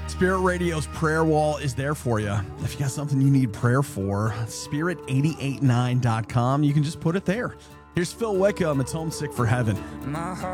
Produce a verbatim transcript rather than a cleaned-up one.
Spirit Radio's prayer wall is there for you. If you got something you need prayer for, spirit eight eight nine dot com. You can just put it there. Here's Phil Wickham. It's Homesick for Heaven. My heart